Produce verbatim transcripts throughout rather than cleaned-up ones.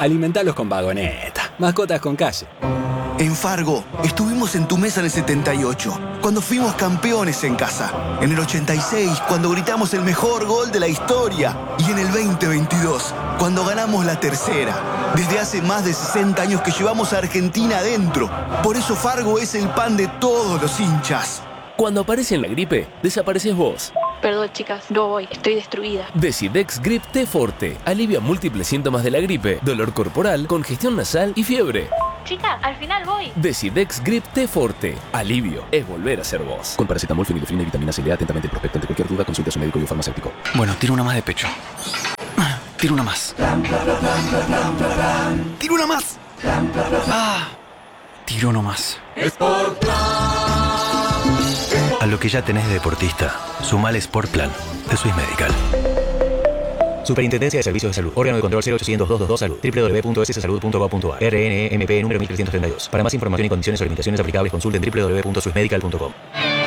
Alimentalos con Vagoneta. Mascotas con calle. En Fargo, estuvimos en tu mesa en el setenta y ocho, cuando fuimos campeones en casa. En el ochenta y seis, cuando gritamos el mejor gol de la historia. Y en el veinte veintidós, cuando ganamos la tercera. Desde hace más de sesenta años que llevamos a Argentina adentro. Por eso Fargo es el pan de todos los hinchas. Cuando aparece en la gripe, desapareces vos. Perdón, chicas, no voy, estoy destruida. Decidex Grip T Forte alivia múltiples síntomas de la gripe, dolor corporal, congestión nasal y fiebre. Chica, al final voy. Decidex Grip T Forte. Alivio es volver a ser vos. Con paracetamol, fenilefrina y vitamina C. Lea atentamente el prospecto. Ante cualquier duda, consulte a su médico y farmacéutico. Bueno, tiro una más de pecho. Tiro una más. Tiro una más. Ah, tiro uno más. A lo que ya tenés de deportista, sumale Sport Plan de Swiss Medical. Superintendencia de Servicios de Salud. Órgano de control cero ochocientos, doscientos veintidós Salud. doble u doble u doble u punto s s salud punto gov punto a r. R N E M P número mil trescientos treinta y dos. Para más información y condiciones o limitaciones aplicables, consulten doble u doble u doble u punto swiss medical punto com.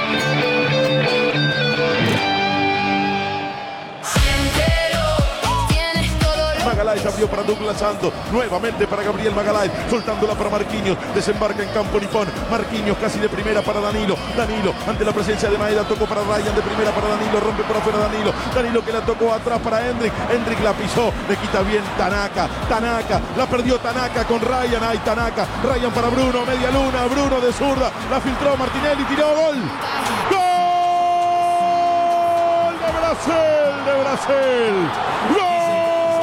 Magaláes abrió para Douglas Santos, nuevamente para Gabriel Magaláes, soltándola para Marquinhos, desembarca en campo nipón, Marquinhos casi de primera para Danilo, Danilo ante la presencia de Maeda, tocó para Ryan de primera para Danilo, rompe por afuera Danilo, Danilo que la tocó atrás para Hendrik, Hendrik la pisó, le quita bien Tanaka, Tanaka, la perdió Tanaka con Ryan, ay Tanaka, Ryan para Bruno, media luna, Bruno de zurda, la filtró Martinelli, tiró, gol, gol de Brasil, de Brasil, gol.